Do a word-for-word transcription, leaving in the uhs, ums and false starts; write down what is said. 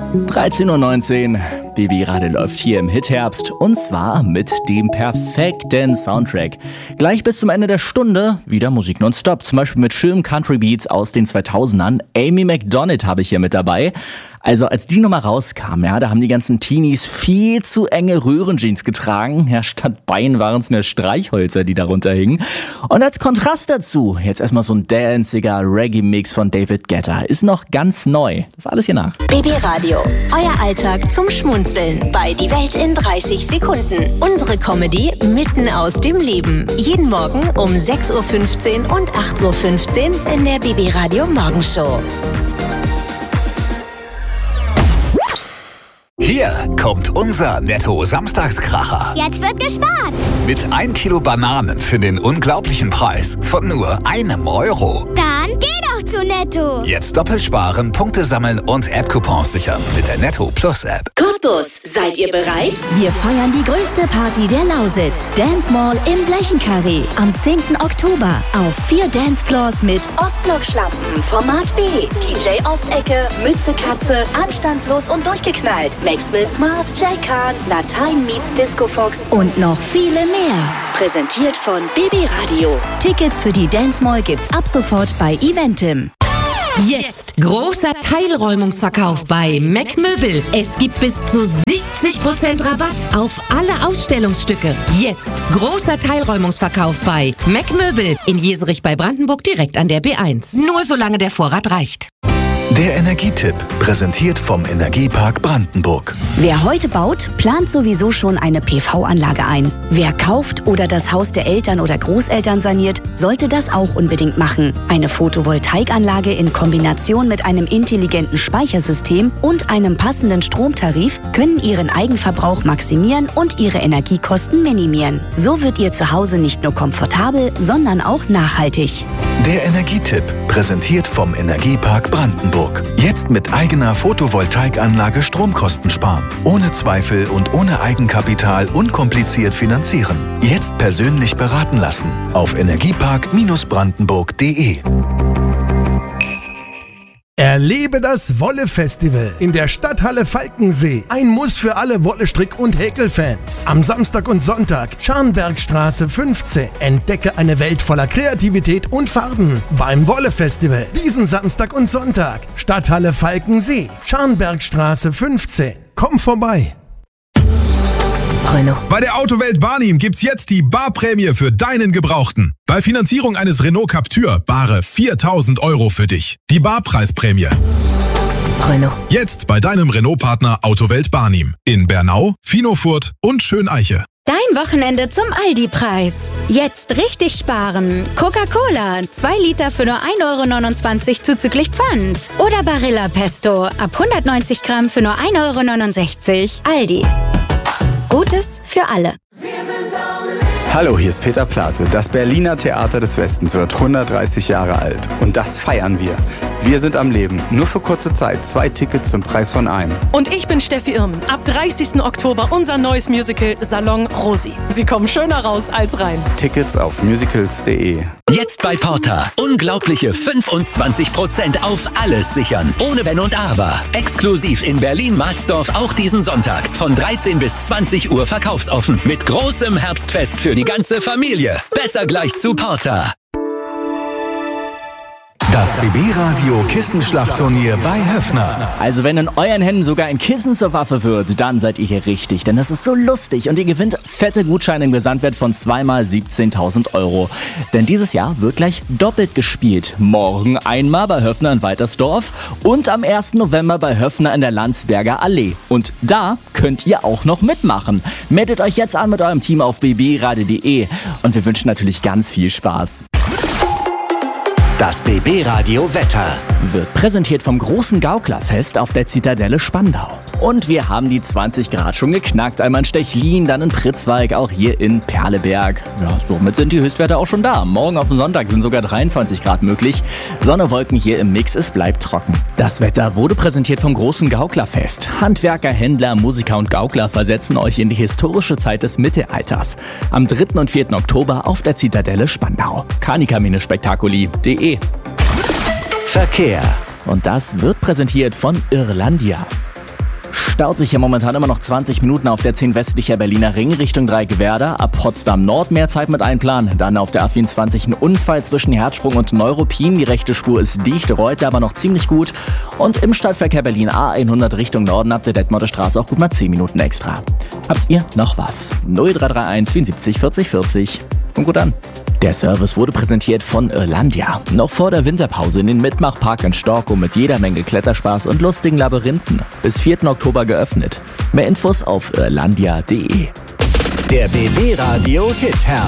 dreizehn Uhr neunzehn, Baby Radio läuft hier im Hitherbst und zwar mit dem perfekten Soundtrack. Gleich bis zum Ende der Stunde wieder Musik nonstop, zum Beispiel mit schönen Country Beats aus den zweitausendern. Amy Macdonald habe ich hier mit dabei. Also als die Nummer rauskam, ja, da haben die ganzen Teenies viel zu enge Röhrenjeans getragen. Ja, statt Beinen waren es mehr Streichhölzer, die darunter hingen. Und als Kontrast dazu, jetzt erstmal so ein danziger Reggae-Mix von David Guetta. Ist noch ganz neu. Das alles hier nach. Baby Radio, euer Alltag zum Schmunzeln bei Die Welt in dreißig Sekunden. Unsere Comedy mitten aus dem Leben. Jeden Morgen um sechs Uhr fünfzehn und acht Uhr fünfzehn in der Baby Radio Morgenshow. Hier kommt unser Netto-Samstagskracher. Jetzt wird gespart. Mit ein Kilo Bananen für den unglaublichen Preis von nur einem Euro. Dann geh doch zu Netto. Jetzt doppelt sparen, Punkte sammeln und App-Coupons sichern mit der Netto Plus App. Cottbus, seid ihr bereit? Wir feiern die größte Party der Lausitz. Dance Mall im Blechenkarree am zehnten Oktober. Auf vier Dancefloors mit Ostblock-Schlampen, Format B, D J Ostecke, Mütze Katze, anstandslos und durchgeknallt, Maxwell Smart, Jay Khan, Latein meets Disco Fox und noch viele mehr. Präsentiert von Baby Radio. Tickets für die Dance Mall gibt's ab sofort bei Eventim. Jetzt großer Teilräumungsverkauf bei Mac Möbel. Es gibt bis zu siebzig Prozent Rabatt auf alle Ausstellungsstücke. Jetzt großer Teilräumungsverkauf bei Mac Möbel in Jeserich bei Brandenburg direkt an der B eins. Nur solange der Vorrat reicht. Der Energietipp, präsentiert vom Energiepark Brandenburg. Wer heute baut, plant sowieso schon eine P V-Anlage ein. Wer kauft oder das Haus der Eltern oder Großeltern saniert, sollte das auch unbedingt machen. Eine Photovoltaikanlage in Kombination mit einem intelligenten Speichersystem und einem passenden Stromtarif können Ihren Eigenverbrauch maximieren und Ihre Energiekosten minimieren. So wird Ihr Zuhause nicht nur komfortabel, sondern auch nachhaltig. Der Energietipp, präsentiert vom Energiepark Brandenburg. Jetzt mit eigener Photovoltaikanlage Stromkosten sparen. Ohne Zweifel und ohne Eigenkapital unkompliziert finanzieren. Jetzt persönlich beraten lassen. Auf energiepark Brandenburg punkt de. Erlebe das Wolle-Festival in der Stadthalle Falkensee. Ein Muss für alle Wolle-Strick- und Häkelfans. Am Samstag und Sonntag, Scharnbergstraße fünfzehn. Entdecke eine Welt voller Kreativität und Farben beim Wolle-Festival. Diesen Samstag und Sonntag, Stadthalle Falkensee, Scharnbergstraße fünfzehn. Komm vorbei. Renault. Bei der Autowelt Barnim gibt's jetzt die Barprämie für deinen Gebrauchten. Bei Finanzierung eines Renault Captur bare viertausend Euro für dich. Die Barpreisprämie. Renault. Jetzt bei deinem Renault-Partner Autowelt Barnim. In Bernau, Finofurt und Schöneiche. Dein Wochenende zum Aldi-Preis. Jetzt richtig sparen. Coca-Cola, zwei Liter für nur ein Euro neunundzwanzig zuzüglich Pfand. Oder Barilla Pesto, ab hundertneunzig Gramm für nur ein Euro neunundsechzig. Aldi. Gutes für alle. Hallo, hier ist Peter Plate. Das Berliner Theater des Westens wird hundertdreißig Jahre alt. Und das feiern wir. Wir sind am Leben. Nur für kurze Zeit. Zwei Tickets zum Preis von einem. Und ich bin Steffi Irm. Ab dreißigsten Oktober unser neues Musical Salon Rosi. Sie kommen schöner raus als rein. Tickets auf musicals punkt de. Jetzt bei Porter. Unglaubliche fünfundzwanzig Prozent auf alles sichern. Ohne Wenn und Aber. Exklusiv in Berlin-Marsdorf auch diesen Sonntag. Von dreizehn bis zwanzig Uhr verkaufsoffen. Mit großem Herbstfest für die ganze Familie. Besser gleich zu Porter. Das B B-Radio Kissenschlachtturnier bei Höffner. Also wenn in euren Händen sogar ein Kissen zur Waffe wird, dann seid ihr hier richtig. Denn das ist so lustig und ihr gewinnt fette Gutscheine im Gesamtwert von zweimal siebzehntausend Euro. Denn dieses Jahr wird gleich doppelt gespielt. Morgen einmal bei Höffner in Waltersdorf und am ersten November bei Höffner in der Landsberger Allee. Und da könnt ihr auch noch mitmachen. Meldet euch jetzt an mit eurem Team auf b b radio punkt de und wir wünschen natürlich ganz viel Spaß. Das B B-Radio Wetter wird präsentiert vom großen Gauklerfest auf der Zitadelle Spandau. Und wir haben die zwanzig Grad schon geknackt. Einmal in Stechlin, dann in Pritzwalk, auch hier in Perleberg. Ja, somit sind die Höchstwerte auch schon da. Morgen auf den Sonntag sind sogar dreiundzwanzig Grad möglich. Sonne, Wolken hier im Mix, es bleibt trocken. Das Wetter wurde präsentiert vom großen Gauklerfest. Handwerker, Händler, Musiker und Gaukler versetzen euch in die historische Zeit des Mittelalters. Am dritten und vierten Oktober auf der Zitadelle Spandau. Kanika-Spektakuli punkt de. Verkehr. Und das wird präsentiert von Irlandia. staut sich hier momentan immer noch zwanzig Minuten auf der zehn westlicher Berliner Ring Richtung Dreigewerder. Ab Potsdam Nord mehr Zeit mit einplanen. Dann auf der A vierundzwanzig ein Unfall zwischen Herzsprung und Neuruppin. Die rechte Spur ist dicht, rollt aber noch ziemlich gut. Und im Stadtverkehr Berlin A hundert Richtung Norden ab der Detmolder Straße auch gut mal zehn Minuten extra. Habt ihr noch was? null drei drei eins vierundsiebzig vierzig vierzig. Und gut an. Der Service wurde präsentiert von Irlandia. Noch vor der Winterpause in den Mitmachpark in Storkow mit jeder Menge Kletterspaß und lustigen Labyrinthen. Bis vierten Oktober geöffnet. Mehr Infos auf irlandia punkt de. Der B B Radio Hit Herbst.